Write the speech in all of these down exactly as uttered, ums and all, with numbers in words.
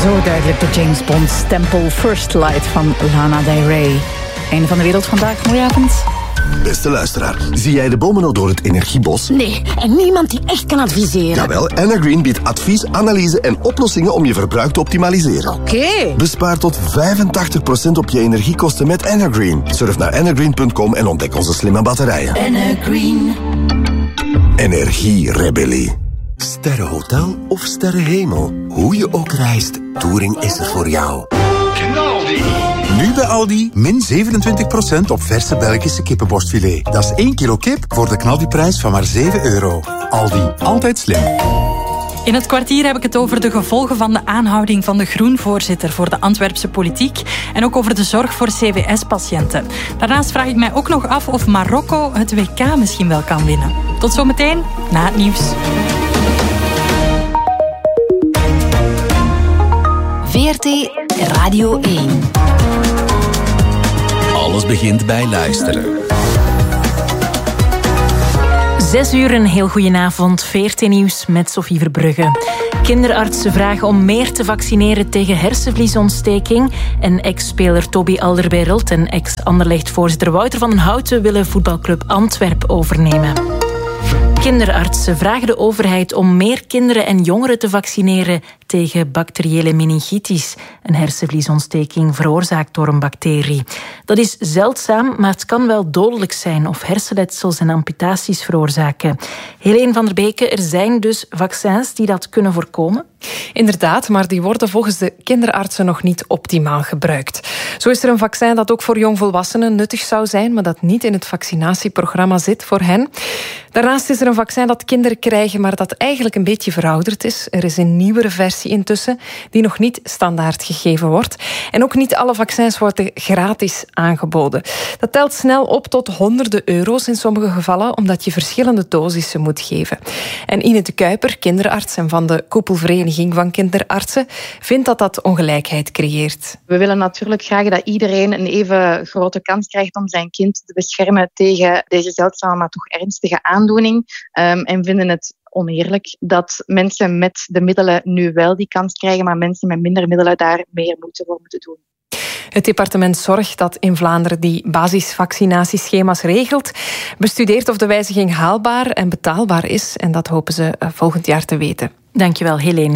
Zo duidelijk de James Bond stempel First Light van Lana Del Rey. Einde van de wereld vandaag. Goedenavond. Beste luisteraar, zie jij de bomen al door het energiebos? Nee, en niemand die echt kan adviseren. Jawel, Energreen biedt advies, analyse en oplossingen om je verbruik te optimaliseren. Oké. Okay. Bespaar tot vijfentachtig procent op je energiekosten met Energreen. Surf naar energreen punt com en ontdek onze slimme batterijen. Energreen. Energierebellie. Sterrenhotel of sterrenhemel. Hoe je ook reist, Touring is er voor jou. Knaldi. Nu bij Aldi, min zevenentwintig procent op verse Belgische kippenborstfilet. Dat is één kilo kip voor de knaldiprijs van maar zeven euro. Aldi, altijd slim. In het kwartier heb ik het over de gevolgen van de aanhouding van de Groen-voorzitter voor de Antwerpse politiek en ook over de zorg voor C W S-patiënten. Daarnaast vraag ik mij ook nog af of Marokko het W K misschien wel kan winnen. Tot zometeen, na het nieuws. V R T Radio één. Alles begint bij luisteren. Zes uur, een heel goedenavond. V R T Nieuws met Sophie Verbrugge. Kinderartsen vragen om meer te vaccineren tegen hersenvliesontsteking. En ex-speler Toby Alderweireld en ex-Anderlecht-voorzitter Wouter van den Houten willen voetbalclub Antwerp overnemen. Kinderartsen vragen de overheid om meer kinderen en jongeren te vaccineren tegen bacteriële meningitis, een hersenvliesontsteking veroorzaakt door een bacterie. Dat is zeldzaam, maar het kan wel dodelijk zijn of hersenletsels en amputaties veroorzaken. Helene van der Beke, er zijn dus vaccins die dat kunnen voorkomen? Inderdaad, maar die worden volgens de kinderartsen nog niet optimaal gebruikt. Zo is er een vaccin dat ook voor jongvolwassenen nuttig zou zijn, maar dat niet in het vaccinatieprogramma zit voor hen. Daarnaast is er een vaccin dat kinderen krijgen, maar dat eigenlijk een beetje verouderd is. Er is een nieuwere versie intussen, die nog niet standaard gegeven wordt. En ook niet alle vaccins worden gratis aangeboden. Dat telt snel op tot honderden euro's in sommige gevallen, omdat je verschillende dosissen moet geven. En Ine de Kuiper, kinderarts en van de koepelvereniging van kinderartsen, vindt dat dat ongelijkheid creëert. We willen natuurlijk graag dat iedereen een even grote kans krijgt om zijn kind te beschermen tegen deze zeldzame, maar toch ernstige aandoening. Um, en vinden het oneerlijk dat mensen met de middelen nu wel die kans krijgen, maar mensen met minder middelen daar meer moeite voor moeten doen. Het departement Zorg dat in Vlaanderen die basisvaccinatieschema's regelt, bestudeert of de wijziging haalbaar en betaalbaar is. En dat hopen ze volgend jaar te weten. Dankjewel, Helene.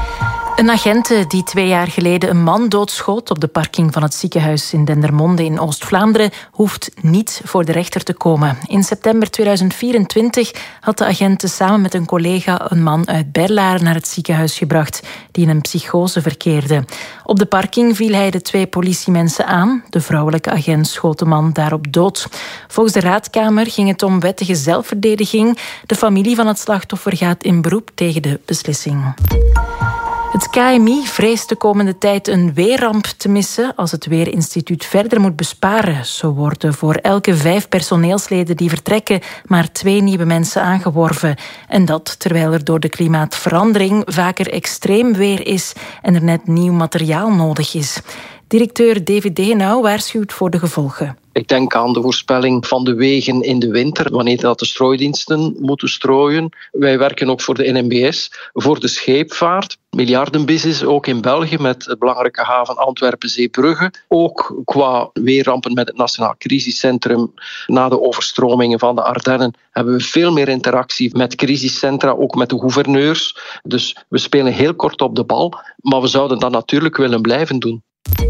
Een agente die twee jaar geleden een man doodschoot op de parking van het ziekenhuis in Dendermonde in Oost-Vlaanderen hoeft niet voor de rechter te komen. In september tweeduizend vierentwintig had de agent samen met een collega een man uit Berlaren naar het ziekenhuis gebracht die in een psychose verkeerde. Op de parking viel hij de twee politiemensen aan. De vrouwelijke agent schoot de man daarop dood. Volgens de raadkamer ging het om wettige zelfverdediging. De familie van het slachtoffer gaat in beroep tegen de beslissing. Het K M I vreest de komende tijd een weerramp te missen als het Weerinstituut verder moet besparen. Zo worden voor elke vijf personeelsleden die vertrekken maar twee nieuwe mensen aangeworven. En dat terwijl er door de klimaatverandering vaker extreem weer is en er net nieuw materiaal nodig is. Directeur David Degenau waarschuwt voor de gevolgen. Ik denk aan de voorspelling van de wegen in de winter, wanneer dat de strooidiensten moeten strooien. Wij werken ook voor de N M B S, voor de scheepvaart. Miljardenbusiness, ook in België, met het belangrijke haven Antwerpen-Zeebrugge. Ook qua weerrampen met het Nationaal Crisiscentrum. Na de overstromingen van de Ardennen hebben we veel meer interactie met crisiscentra, ook met de gouverneurs. Dus we spelen heel kort op de bal, maar we zouden dat natuurlijk willen blijven doen.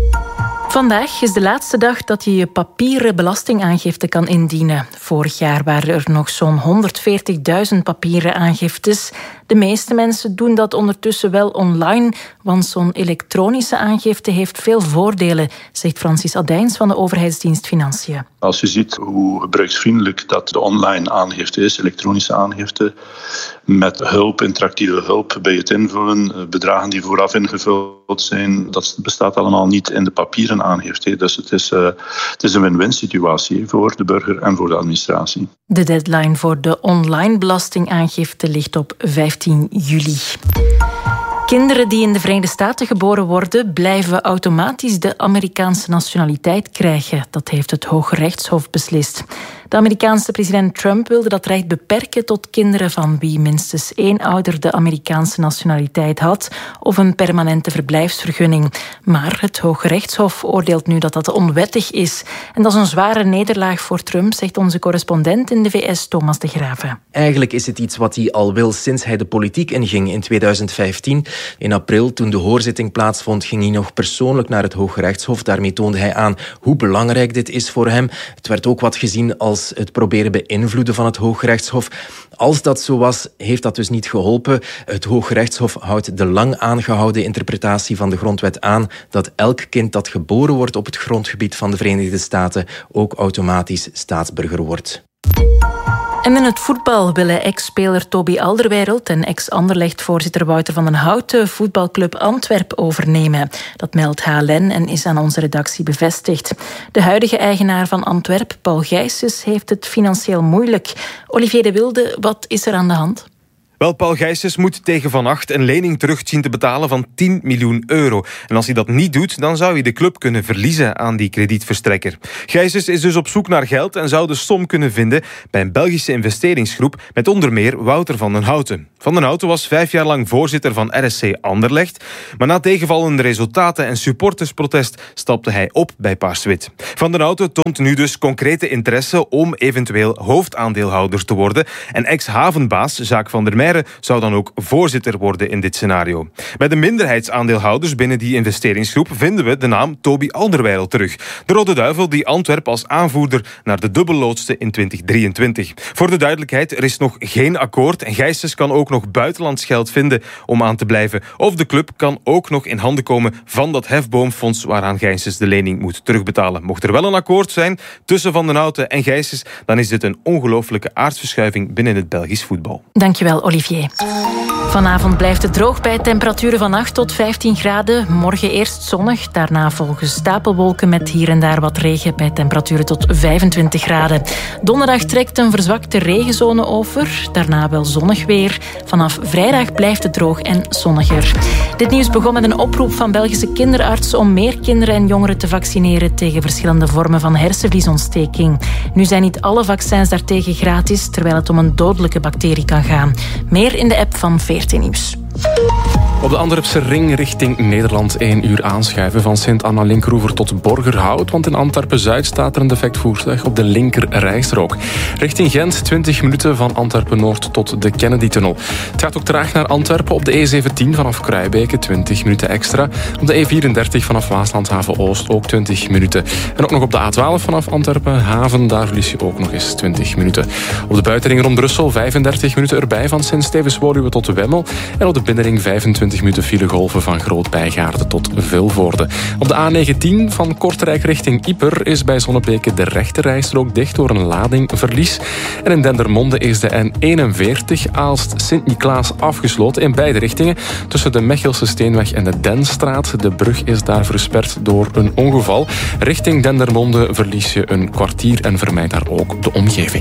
Vandaag is de laatste dag dat je je papieren belastingaangifte kan indienen. Vorig jaar waren er nog zo'n honderdveertigduizend papieren aangiftes. De meeste mensen doen dat ondertussen wel online, want zo'n elektronische aangifte heeft veel voordelen, zegt Francis Adijns van de overheidsdienst Financiën. Als je ziet hoe gebruiksvriendelijk dat de online aangifte is, elektronische aangifte, met hulp, interactieve hulp bij het invullen, bedragen die vooraf ingevuld zijn, dat bestaat allemaal niet in de papieren aangifte. Dus het is, uh, het is een win-win situatie voor de burger en voor de administratie. De deadline voor de online belastingaangifte ligt op vijftien juli. Kinderen die in de Verenigde Staten geboren worden, blijven automatisch de Amerikaanse nationaliteit krijgen. Dat heeft het Hoge Rechtshof beslist. De Amerikaanse president Trump wilde dat recht beperken tot kinderen van wie minstens één ouder de Amerikaanse nationaliteit had of een permanente verblijfsvergunning. Maar het Hooggerechtshof oordeelt nu dat dat onwettig is. En dat is een zware nederlaag voor Trump, zegt onze correspondent in de V S, Thomas de Graven. Eigenlijk is het iets wat hij al wil sinds hij de politiek inging in tweeduizend vijftien. In april, toen de hoorzitting plaatsvond, ging hij nog persoonlijk naar het Hooggerechtshof. Daarmee toonde hij aan hoe belangrijk dit is voor hem. Het werd ook wat gezien als het proberen beïnvloeden van het Hooggerechtshof. Als dat zo was, heeft dat dus niet geholpen. Het Hooggerechtshof houdt de lang aangehouden interpretatie van de grondwet aan dat elk kind dat geboren wordt op het grondgebied van de Verenigde Staten ook automatisch staatsburger wordt. En in het voetbal willen ex-speler Toby Alderweireld en ex-Anderlecht-voorzitter Wouter van den Houten voetbalclub Antwerp overnemen. Dat meldt H L N en is aan onze redactie bevestigd. De huidige eigenaar van Antwerp, Paul Gijsens, heeft het financieel moeilijk. Olivier de Wilde, wat is er aan de hand? Wel, Paul Gijsens moet tegen Van Acht een lening terug zien te betalen van tien miljoen euro. En als hij dat niet doet, dan zou hij de club kunnen verliezen aan die kredietverstrekker. Gijsens is dus op zoek naar geld en zou de som kunnen vinden bij een Belgische investeringsgroep met onder meer Wouter van den Houten. Van den Houten was vijf jaar lang voorzitter van R S C Anderlecht, maar na tegenvallende resultaten en supportersprotest stapte hij op bij Paars-Wit. Van den Houten toont nu dus concrete interesse om eventueel hoofdaandeelhouder te worden en ex-havenbaas Jacques van der Meijeren zou dan ook voorzitter worden in dit scenario. Bij de minderheidsaandeelhouders binnen die investeringsgroep vinden we de naam Toby Alderweireld terug. De Rode Duivel die Antwerp als aanvoerder naar de dubbel loodste in twintig drieëntwintig. Voor de duidelijkheid, er is nog geen akkoord en Gijsens kan ook nog buitenlands geld vinden om aan te blijven. Of de club kan ook nog in handen komen van dat hefboomfonds waaraan Gijsens de lening moet terugbetalen. Mocht er wel een akkoord zijn tussen Van den Houten en Gijsens, dan is dit een ongelooflijke aardverschuiving binnen het Belgisch voetbal. Dankjewel, Olivier. Vanavond blijft het droog bij temperaturen van acht tot vijftien graden. Morgen eerst zonnig, daarna volgen stapelwolken met hier en daar wat regen bij temperaturen tot vijfentwintig graden. Donderdag trekt een verzwakte regenzone over, daarna wel zonnig weer. Vanaf vrijdag blijft het droog en zonniger. Dit nieuws begon met een oproep van Belgische kinderartsen om meer kinderen en jongeren te vaccineren tegen verschillende vormen van hersenvliesontsteking. Nu zijn niet alle vaccins daartegen gratis, terwijl het om een dodelijke bacterie kan gaan. Meer in de app van V R T Nieuws. Op de Antwerpse ring richting Nederland één uur aanschuiven van Sint-Anna-Linkroever tot Borgerhout, want in Antwerpen-Zuid staat er een defect voertuig op de linker rijstrook. Richting Gent twintig minuten van Antwerpen-Noord tot de Kennedy-tunnel. Het gaat ook traag naar Antwerpen op de E zeventien vanaf Kruijbeke, twintig minuten extra. Op de E vierendertig vanaf Waaslandhaven-Oost ook twintig minuten. En ook nog op de A twaalf vanaf Antwerpen-Haven, daar verlies je ook nog eens twintig minuten. Op de buitenring rond Brussel vijfendertig minuten erbij van Sint-Stevens-Woluwe tot Wemmel. En op de binnenring vijfentwintig minuten filegolven van Groot-Bijgaarden tot Vilvoorde. Op de A negentien van Kortrijk richting Ieper is bij Zonnebeke de rechterrijstrook dicht door een ladingverlies. En in Dendermonde is de N eenenveertig Aalst-Sint-Niklaas afgesloten in beide richtingen tussen de Mechelse Steenweg en de Denstraat. De brug is daar versperd door een ongeval. Richting Dendermonde verlies je een kwartier en vermijd daar ook de omgeving.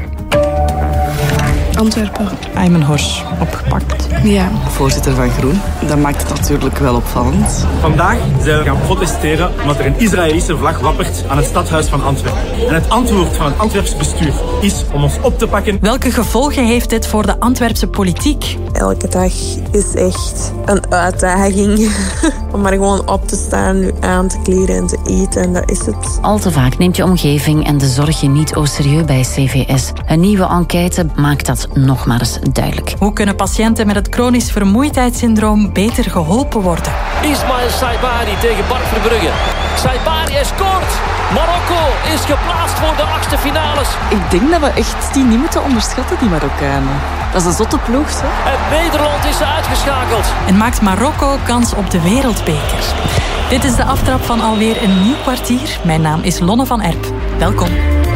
Antwerpen. Aymen Hors, opgepakt. Ja. Voorzitter van Groen. Dat maakt het natuurlijk wel opvallend. Vandaag zijn we gaan protesteren omdat er een Israëlische vlag wappert aan het stadhuis van Antwerpen. En het antwoord van het Antwerps bestuur is om ons op te pakken. Welke gevolgen heeft dit voor de Antwerpse politiek? Elke dag is echt een uitdaging. Om maar gewoon op te staan, nu aan te kleden en te eten. En dat is het. Al te vaak neemt je omgeving en de zorg je niet au sérieux bij C V S. Een nieuwe enquête maakt dat nog maar eens duidelijk. Hoe kunnen patiënten met het chronisch vermoeidheidssyndroom beter geholpen worden? Ismaël Saibari tegen Bart Verbrugge. Saibari heeft scoort. Marokko is geplaatst voor de achtste finales. Ik denk dat we echt die niet moeten onderschatten, die Marokkanen. Dat is een zotte ploeg, hè? En Nederland is uitgeschakeld. En maakt Marokko kans op de wereldbeker. Dit is de aftrap van alweer een nieuw kwartier. Mijn naam is Lonne van Erp. Welkom.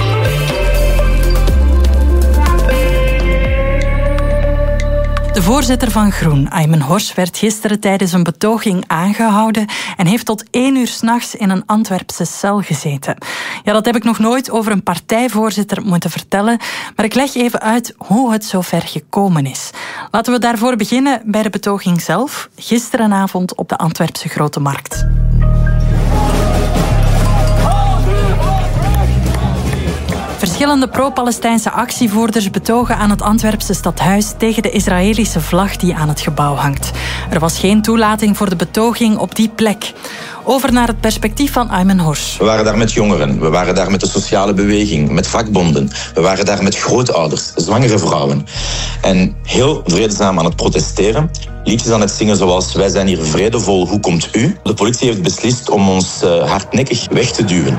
De voorzitter van Groen, Aymen Hors, werd gisteren tijdens een betoging aangehouden en heeft tot één uur 's nachts in een Antwerpse cel gezeten. Ja, dat heb ik nog nooit over een partijvoorzitter moeten vertellen, maar ik leg even uit hoe het zo ver gekomen is. Laten we daarvoor beginnen bij de betoging zelf, gisterenavond op de Antwerpse Grote Markt. Verschillende pro-Palestijnse actievoerders betogen aan het Antwerpse stadhuis tegen de Israëlische vlag die aan het gebouw hangt. Er was geen toelating voor de betoging op die plek. Over naar het perspectief van Aymen Horsch. We waren daar met jongeren, we waren daar met de sociale beweging, met vakbonden. We waren daar met grootouders, zwangere vrouwen. En heel vreedzaam aan het protesteren. Liedjes aan het zingen zoals wij zijn hier vredevol, hoe komt u? De politie heeft beslist om ons uh, hardnekkig weg te duwen.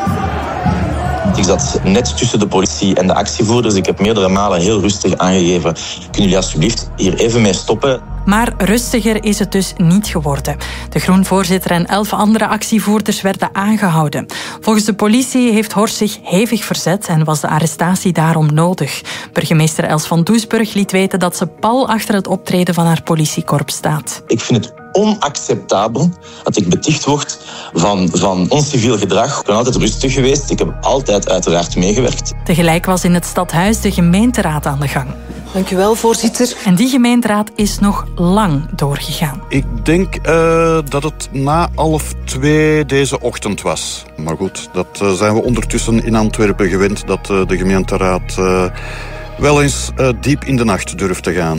Ik zat net tussen de politie en de actievoerders. Ik heb meerdere malen heel rustig aangegeven. Kunnen jullie alsjeblieft hier even mee stoppen? Maar rustiger is het dus niet geworden. De Groen-voorzitter en elf andere actievoerders werden aangehouden. Volgens de politie heeft Horsch zich hevig verzet en was de arrestatie daarom nodig. Burgemeester Els van Doesburg liet weten dat ze pal achter het optreden van haar politiekorps staat. Ik vind het onacceptabel dat ik beticht word van, van onsciviel gedrag. Ik ben altijd rustig geweest. Ik heb altijd uiteraard meegewerkt. Tegelijk was in het stadhuis de gemeenteraad aan de gang. Dank u wel, voorzitter. En die gemeenteraad is nog lang doorgegaan. Ik denk uh, dat het na half twee deze ochtend was. Maar goed, dat uh, zijn we ondertussen in Antwerpen gewend, dat uh, de gemeenteraad uh, wel eens uh, diep in de nacht durft te gaan.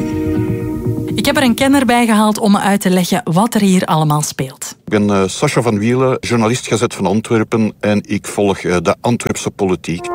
Ik heb er een kenner bij gehaald om me uit te leggen wat er hier allemaal speelt. Ik ben uh, Sascha van Wielen, journalist Gazet van Antwerpen en ik volg uh, de Antwerpse politiek.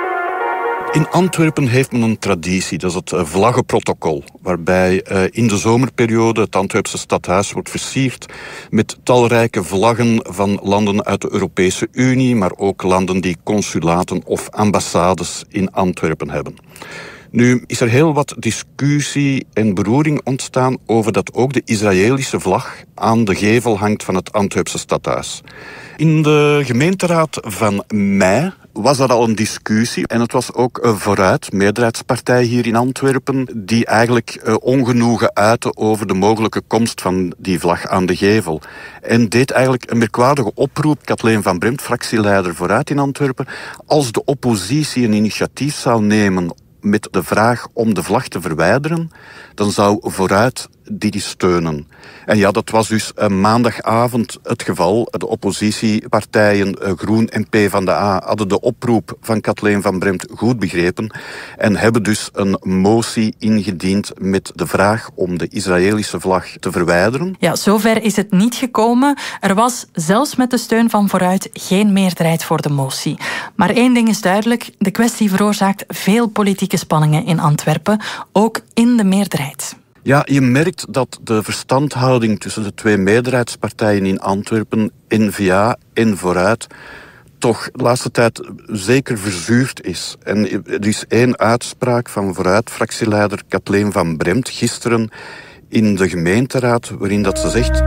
In Antwerpen heeft men een traditie, dat is het vlaggenprotocol, waarbij uh, in de zomerperiode het Antwerpse stadhuis wordt versierd met talrijke vlaggen van landen uit de Europese Unie, maar ook landen die consulaten of ambassades in Antwerpen hebben. Nu is er heel wat discussie en beroering ontstaan over dat ook de Israëlische vlag aan de gevel hangt van het Antwerpse stadhuis. In de gemeenteraad van mei was dat al een discussie. En het was ook uh, Vooruit, meerderheidspartij hier in Antwerpen, die eigenlijk uh, ongenoegen uitte over de mogelijke komst van die vlag aan de gevel. En deed eigenlijk een merkwaardige oproep, Kathleen van Bremt, fractieleider Vooruit in Antwerpen, als de oppositie een initiatief zou nemen met de vraag om de vlag te verwijderen, dan zou Vooruit die steunen. En ja, dat was dus uh, maandagavond het geval. De oppositiepartijen uh, Groen en PvdA hadden de oproep van Kathleen van Bremt goed begrepen en hebben dus een motie ingediend met de vraag om de Israëlische vlag te verwijderen. Ja, zover is het niet gekomen. Er was zelfs met de steun van Vooruit geen meerderheid voor de motie. Maar één ding is duidelijk, de kwestie veroorzaakt veel politieke spanningen in Antwerpen, ook in de meerderheid. Ja, je merkt dat de verstandhouding tussen de twee meerderheidspartijen in Antwerpen, N V A en Vooruit, toch de laatste tijd zeker verzuurd is. En er is één uitspraak van Vooruit, fractieleider Kathleen van Bremt, gisteren in de gemeenteraad, waarin dat ze zegt: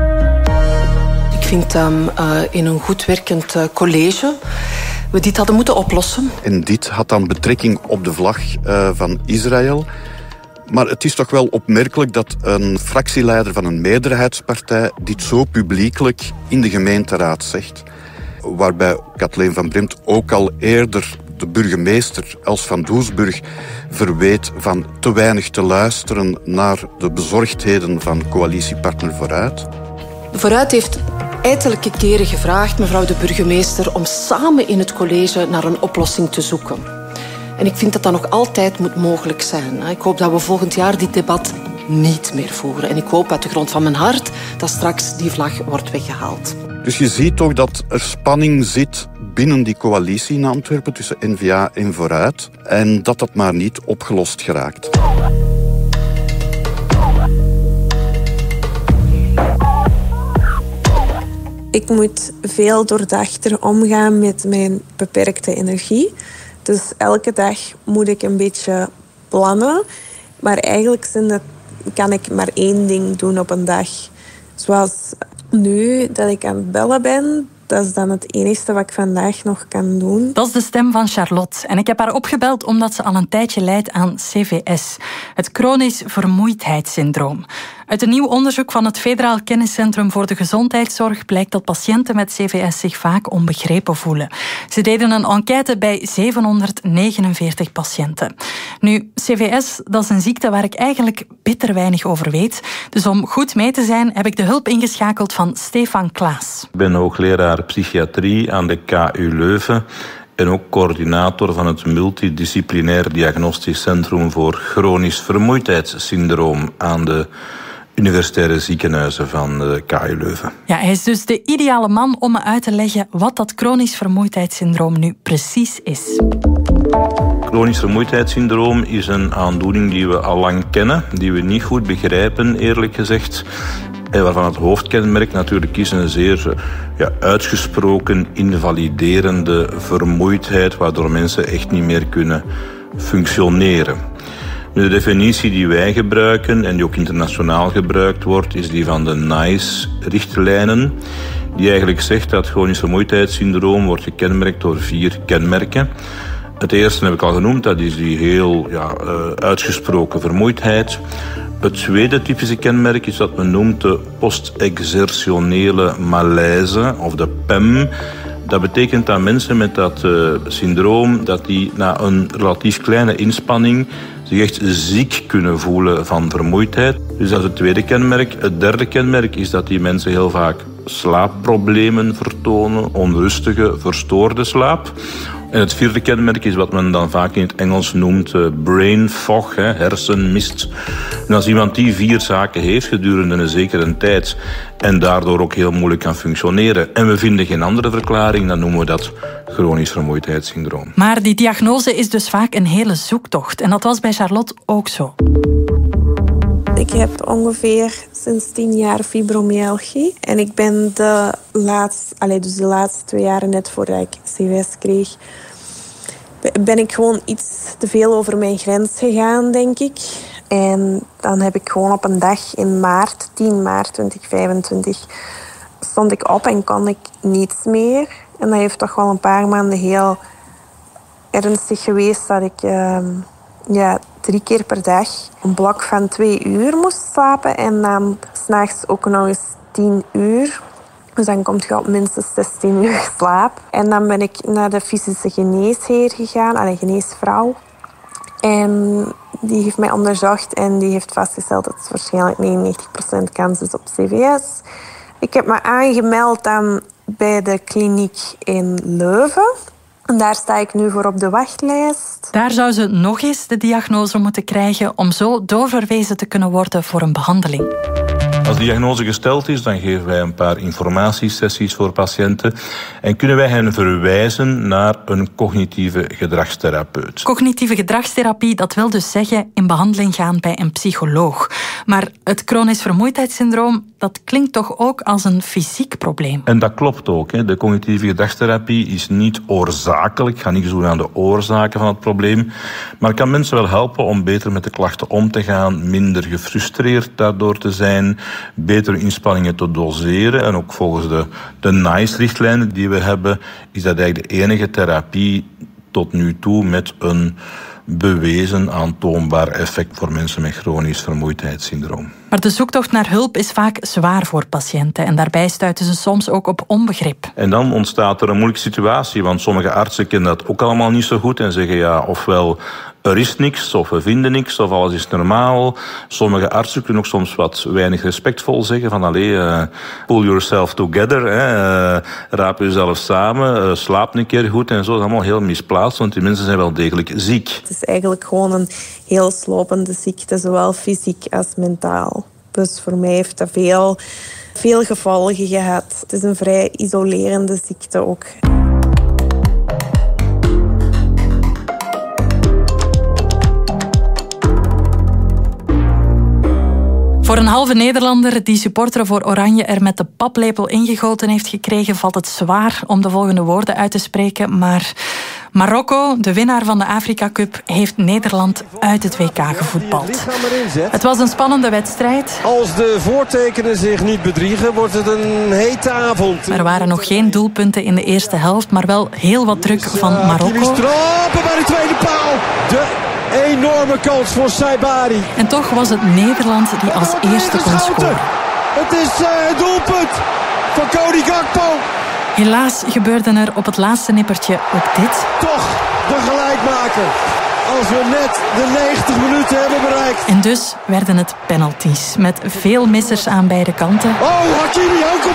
ik vind dat uh, in een goed werkend uh, college we dit hadden moeten oplossen. En dit had dan betrekking op de vlag uh, van Israël. Maar het is toch wel opmerkelijk dat een fractieleider van een meerderheidspartij dit zo publiekelijk in de gemeenteraad zegt. Waarbij Kathleen van Bremt ook al eerder de burgemeester Els van Doesburg verweet van te weinig te luisteren naar de bezorgdheden van coalitiepartner Vooruit. Vooruit heeft ettelijke keren gevraagd, mevrouw de burgemeester, om samen in het college naar een oplossing te zoeken. En ik vind dat dat nog altijd moet mogelijk zijn. Ik hoop dat we volgend jaar dit debat niet meer voeren. En ik hoop uit de grond van mijn hart dat straks die vlag wordt weggehaald. Dus je ziet toch dat er spanning zit binnen die coalitie in Antwerpen tussen N V A en Vooruit. En dat dat maar niet opgelost geraakt. Ik moet veel doordachter omgaan met mijn beperkte energie. Dus elke dag moet ik een beetje plannen. Maar eigenlijk zijn dat, kan ik maar één ding doen op een dag. Zoals nu dat ik aan het bellen ben. Dat is dan het enige wat ik vandaag nog kan doen. Dat is de stem van Charlotte. En ik heb haar opgebeld omdat ze al een tijdje lijdt aan C V S. Het chronisch vermoeidheidssyndroom. Uit een nieuw onderzoek van het Federaal Kenniscentrum voor de Gezondheidszorg blijkt dat patiënten met C V S zich vaak onbegrepen voelen. Ze deden een enquête bij zevenhonderdnegenenveertig patiënten. Nu, C V S, dat is een ziekte waar ik eigenlijk bitter weinig over weet. Dus om goed mee te zijn, heb ik de hulp ingeschakeld van Stefan Klaas. Ik ben hoogleraar psychiatrie aan de K U Leuven. en ook coördinator van het multidisciplinair diagnostisch centrum voor chronisch vermoeidheidssyndroom aan de universitaire ziekenhuizen van de K U Leuven. Ja, hij is dus de ideale man om me uit te leggen wat dat chronisch vermoeidheidssyndroom nu precies is. Chronisch vermoeidheidssyndroom is een aandoening die we al lang kennen, die we niet goed begrijpen, eerlijk gezegd. En waarvan het hoofdkenmerk natuurlijk is een zeer ja, uitgesproken invaliderende vermoeidheid, waardoor mensen echt niet meer kunnen functioneren. De definitie die wij gebruiken en die ook internationaal gebruikt wordt, is die van de NICE-richtlijnen, die eigenlijk zegt dat chronisch vermoeidheidssyndroom wordt gekenmerkt door vier kenmerken. Het eerste heb ik al genoemd, dat is die heel ja, uh, uitgesproken vermoeidheid. Het tweede typische kenmerk is wat men noemt de post-exertionele malaise, of de P E M. Dat betekent dat mensen met dat uh, syndroom, dat die na een relatief kleine inspanning zich echt ziek kunnen voelen van vermoeidheid. Dus dat is het tweede kenmerk. Het derde kenmerk is dat die mensen heel vaak slaapproblemen vertonen, onrustige, verstoorde slaap. En het vierde kenmerk is wat men dan vaak in het Engels noemt uh, brain fog, hè, hersenmist. En als iemand die vier zaken heeft gedurende een zekere tijd en daardoor ook heel moeilijk kan functioneren en we vinden geen andere verklaring, dan noemen we dat chronisch vermoeidheidssyndroom. Maar die diagnose is dus vaak een hele zoektocht. En dat was bij Charlotte ook zo. Ik heb ongeveer sinds tien jaar fibromyalgie. En ik ben de laatste, allez, dus de laatste twee jaren, net voordat ik C W S kreeg, ben ik gewoon iets te veel over mijn grens gegaan, denk ik. En dan heb ik gewoon op een dag in maart, tien maart tweeduizend vijfentwintig, stond ik op en kon ik niets meer. En dat heeft toch wel een paar maanden heel ernstig geweest dat ik uh, ja, drie keer per dag een blok van twee uur moest slapen. En dan 's nachts ook nog eens tien uur. Dus dan kom je op minstens zestien uur slaap. En dan ben ik naar de fysische geneesheer gegaan, allee, geneesvrouw. En die heeft mij onderzocht en die heeft vastgesteld dat het waarschijnlijk negenennegentig procent kans is op C V S. Ik heb me aangemeld dan bij de kliniek in Leuven. En daar sta ik nu voor op de wachtlijst. Daar zou ze nog eens de diagnose moeten krijgen om zo doorverwezen te kunnen worden voor een behandeling. Als de diagnose gesteld is, dan geven wij een paar informatiesessies voor patiënten en kunnen wij hen verwijzen naar een cognitieve gedragstherapeut. Cognitieve gedragstherapie, dat wil dus zeggen in behandeling gaan bij een psycholoog. Maar het chronisch vermoeidheidssyndroom, dat klinkt toch ook als een fysiek probleem? En dat klopt ook. Hè. De cognitieve gedragstherapie is niet oorzakelijk, gaat niet doen aan de oorzaken van het probleem, maar kan mensen wel helpen om beter met de klachten om te gaan, minder gefrustreerd daardoor te zijn, betere inspanningen te doseren. En ook volgens de, de NICE-richtlijnen die we hebben, is dat eigenlijk de enige therapie tot nu toe met een bewezen aantoonbaar effect voor mensen met chronisch vermoeidheidssyndroom. Maar de zoektocht naar hulp is vaak zwaar voor patiënten en daarbij stuiten ze soms ook op onbegrip. En dan ontstaat er een moeilijke situatie, want sommige artsen kennen dat ook allemaal niet zo goed en zeggen ja, ofwel er is niks, of we vinden niks, of alles is normaal. Sommige artsen kunnen ook soms wat weinig respectvol zeggen van allee, uh, pull yourself together, hè, uh, raap jezelf samen, uh, slaap een keer goed en zo. Dat is allemaal heel misplaatst, want die mensen zijn wel degelijk ziek. Het is eigenlijk gewoon een heel slopende ziekte, zowel fysiek als mentaal. Dus voor mij heeft dat veel, veel gevolgen gehad. Het is een vrij isolerende ziekte ook. Voor een halve Nederlander die supporter voor Oranje er met de paplepel ingegoten heeft gekregen, valt het zwaar om de volgende woorden uit te spreken. Maar Marokko, de winnaar van de Afrika Cup, heeft Nederland uit het W K gevoetbald. Het was een spannende wedstrijd. Als de voortekenen zich niet bedriegen, wordt het een hete avond. Er waren nog geen doelpunten in de eerste helft, maar wel heel wat druk van Marokko. Trappen bij de tweede paal. De enorme kans voor Saibari. En toch was het Nederland die als eerste kon scoren. Het is het doelpunt van Cody Gakpo. Helaas gebeurde er op het laatste nippertje ook dit. Toch de gelijkmaker. Als we net de negentig minuten hebben bereikt. En dus werden het penalties. Met veel missers aan beide kanten. Oh, Hakimi ook op de paal.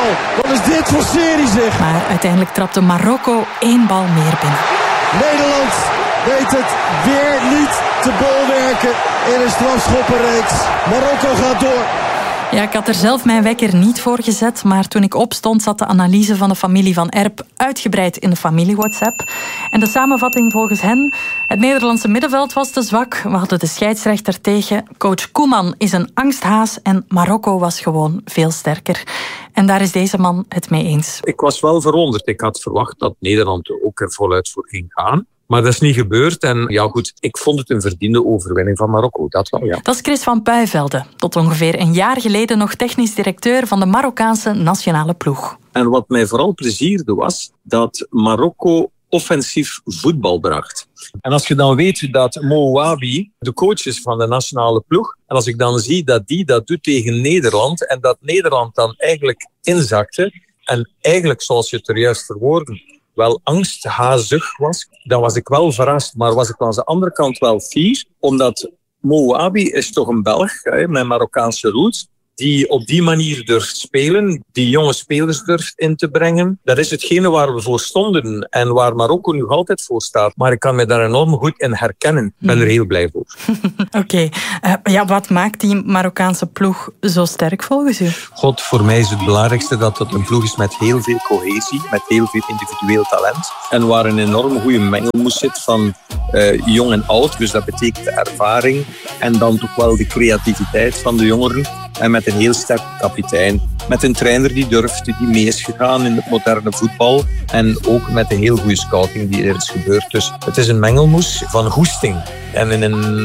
Wat is dit voor serie, zeg? Maar uiteindelijk trapte Marokko één bal meer binnen. Nederland weet het weer niet te bolwerken in een strafschoppenreeks. Marokko gaat door. Ja, ik had er zelf mijn wekker niet voor gezet, maar toen ik opstond zat de analyse van de familie van Erp uitgebreid in de familie-WhatsApp. En de samenvatting volgens hen: het Nederlandse middenveld was te zwak, we hadden de scheidsrechter tegen, coach Koeman is een angsthaas en Marokko was gewoon veel sterker. En daar is deze man het mee eens. Ik was wel verwonderd. Ik had verwacht dat Nederland ook er voluit voor ging gaan. Maar dat is niet gebeurd. En ja goed, ik vond het een verdiende overwinning van Marokko. Dat wel, ja. Dat is Chris van Puivelde. Tot ongeveer een jaar geleden nog technisch directeur van de Marokkaanse nationale ploeg. En wat mij vooral plezierde was dat Marokko offensief voetbal bracht. En als je dan weet dat Mo Wabi de coach is van de nationale ploeg, en als ik dan zie dat die dat doet tegen Nederland, en dat Nederland dan eigenlijk inzakte, en eigenlijk, zoals je het er juist verwoordde, wel angsthazig was, dan was ik wel verrast. Maar was ik aan de andere kant wel fier, omdat Mo Wabi is toch een Belg hè, met Marokkaanse roots, die op die manier durft spelen, die jonge spelers durft in te brengen. Dat is hetgene waar we voor stonden en waar Marokko nu altijd voor staat. Maar ik kan me daar enorm goed in herkennen. Ik ben er heel blij voor. Oké. Okay. Uh, ja, wat maakt die Marokkaanse ploeg zo sterk volgens u? God, voor mij is het belangrijkste dat het een ploeg is met heel veel cohesie, met heel veel individueel talent. En waar een enorm goede mengelmoes zit van uh, jong en oud. Dus dat betekent de ervaring en dan toch wel de creativiteit van de jongeren. En met een heel sterke kapitein. Met een trainer die durft, die mee is gegaan in het moderne voetbal. En ook met een heel goede scouting die er is gebeurd. Dus het is een mengelmoes van goesting. En in een